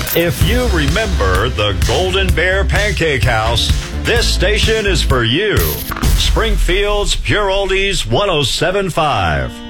If you remember the Golden Bear Pancake House, this station is for you. Springfield's Pure Oldies 107.5.